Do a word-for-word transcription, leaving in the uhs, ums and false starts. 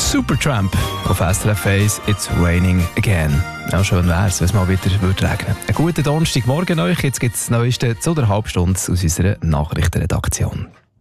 Supertramp auf S R F eins, It's Raining Again. Auch schön wär's, wenn es mal wieder würde regnen. Einen guten Donnerstagmorgen euch. Jetzt gibt es das Neueste zu der Halbstunde aus unserer Nachrichtenredaktion.